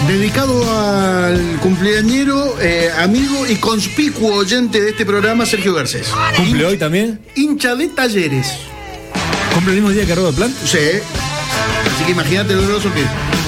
Dedicado al cumpleañero, amigo y conspicuo oyente de este programa, Sergio Garcés. ¿Cumple hoy también? Hincha de Talleres. ¿Cumple el mismo día que Robert Plant? Sí. Así que imagínate lo groso que es.